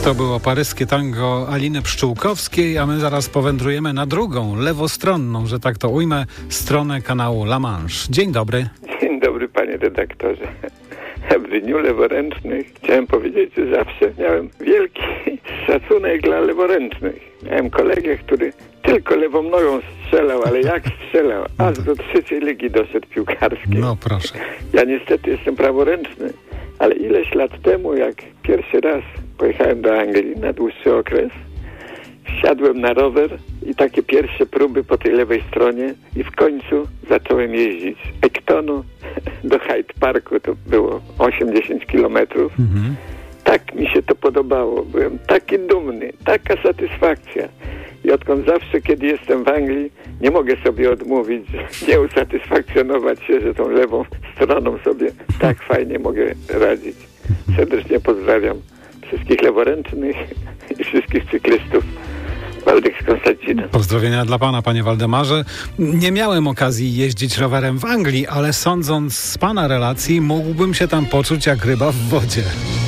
To było paryskie tango Aliny Pszczółkowskiej, a my zaraz powędrujemy na drugą, lewostronną, że tak to ujmę, stronę kanału La Manche. Dzień dobry. Dzień dobry, panie redaktorze. W dniu leworęcznych chciałem powiedzieć, że zawsze miałem wielki szacunek dla leworęcznych. Miałem kolegę, który tylko lewą nogą strzelał, ale jak strzelał, aż do 3. ligi doszedł piłkarskiej. No proszę. Ja niestety jestem praworęczny, ale ileś lat temu, jak pierwszy raz pojechałem do Anglii na dłuższy okres, wsiadłem na rower i takie pierwsze próby po tej lewej stronie i w końcu zacząłem jeździć z Ectonu do Hyde Parku, to było 8-10 kilometrów. Tak mi się to podobało, byłem taki dumny, taka satysfakcja. I odkąd zawsze, kiedy jestem w Anglii, nie mogę sobie odmówić, nie usatysfakcjonować się, że tą lewą stroną sobie tak fajnie mogę radzić. Serdecznie pozdrawiam wszystkich leworęcznych i wszystkich cyklistów. Waldek z Konstancina. Pozdrowienia dla pana, panie Waldemarze. Nie miałem okazji jeździć rowerem w Anglii, ale sądząc z pana relacji, mógłbym się tam poczuć jak ryba w wodzie.